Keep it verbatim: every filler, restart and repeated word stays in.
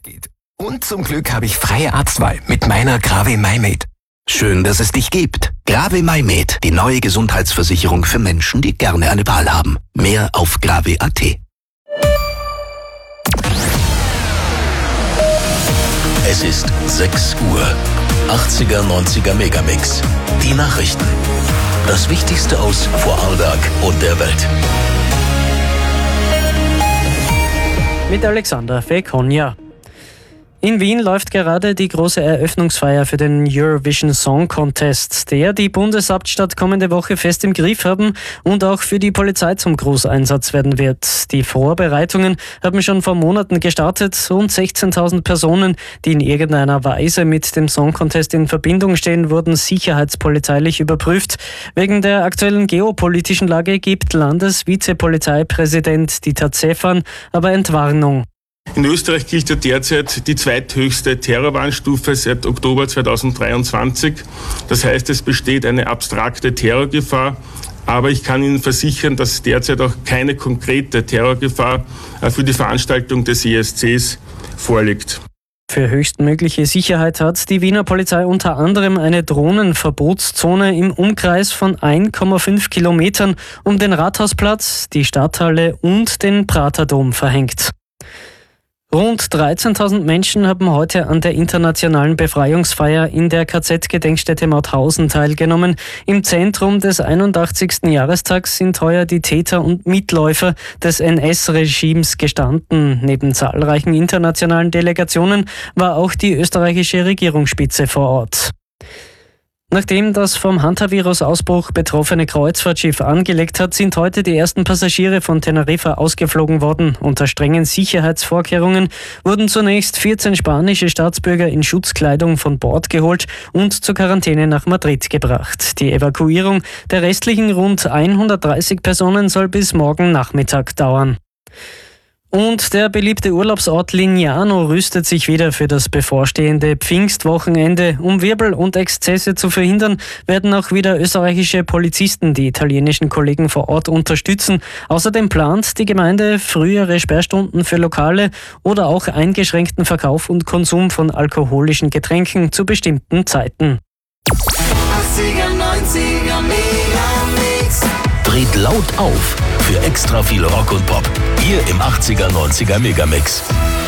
Bett geht. Und zum Glück habe ich freie Arztwahl mit meiner Grave MyMed. Schön, dass es dich gibt. Grave MyMed, die neue Gesundheitsversicherung für Menschen, die gerne eine Wahl haben. Mehr auf grave punkt at. Es ist sechs Uhr. achtziger, neunziger Megamix. Die Nachrichten. Das Wichtigste aus Vorarlberg und der Welt. Mit Alexander Fekonja. In Wien läuft gerade die große Eröffnungsfeier für den Eurovision Song Contest, der die Bundeshauptstadt kommende Woche fest im Griff haben und auch für die Polizei zum Großeinsatz werden wird. Die Vorbereitungen haben schon vor Monaten gestartet. Rund sechzehntausend Personen, die in irgendeiner Weise mit dem Song Contest in Verbindung stehen, wurden sicherheitspolizeilich überprüft. Wegen der aktuellen geopolitischen Lage gibt Landesvizepolizeipräsident Dieter Zeffan aber Entwarnung. In Österreich gilt ja derzeit die zweithöchste Terrorwarnstufe seit Oktober zweitausenddreiundzwanzig. Das heißt, es besteht eine abstrakte Terrorgefahr. Aber ich kann Ihnen versichern, dass derzeit auch keine konkrete Terrorgefahr für die Veranstaltung des E S Cs vorliegt. Für höchstmögliche Sicherheit hat die Wiener Polizei unter anderem eine Drohnenverbotszone im Umkreis von ein Komma fünf Kilometern um den Rathausplatz, die Stadthalle und den Praterdom verhängt. Rund dreizehntausend Menschen haben heute an der internationalen Befreiungsfeier in der K Z-Gedenkstätte Mauthausen teilgenommen. Im Zentrum des einundachtzigsten Jahrestags sind heuer die Täter und Mitläufer des N S-Regimes gestanden. Neben zahlreichen internationalen Delegationen war auch die österreichische Regierungsspitze vor Ort. Nachdem das vom Hantavirus-Ausbruch betroffene Kreuzfahrtschiff angelegt hat, sind heute die ersten Passagiere von Teneriffa ausgeflogen worden. Unter strengen Sicherheitsvorkehrungen wurden zunächst vierzehn spanische Staatsbürger in Schutzkleidung von Bord geholt und zur Quarantäne nach Madrid gebracht. Die Evakuierung der restlichen rund hundertdreißig Personen soll bis morgen Nachmittag dauern. Und der beliebte Urlaubsort Lignano rüstet sich wieder für das bevorstehende Pfingstwochenende. Um Wirbel und Exzesse zu verhindern, werden auch wieder österreichische Polizisten die italienischen Kollegen vor Ort unterstützen. Außerdem plant die Gemeinde frühere Sperrstunden für Lokale oder auch eingeschränkten Verkauf und Konsum von alkoholischen Getränken zu bestimmten Zeiten. achtziger, neunziger Megamix. Dreht laut auf für extra viel Rock und Pop. Hier im achtziger, neunziger Megamix.